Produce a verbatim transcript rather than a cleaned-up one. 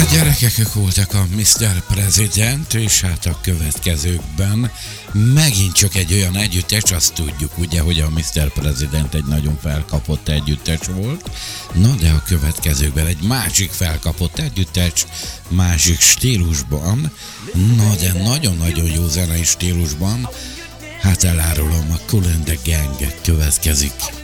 Gyerekek, ők voltak a miszter President, és hát a következőkben megint csak egy olyan együttes, azt tudjuk ugye, hogy a miszter President egy nagyon felkapott együttes volt, na de a következőkben egy másik felkapott együttes, másik stílusban, na de nagyon-nagyon jó zenei stílusban, hát elárulom, a Kool and the Gang következik.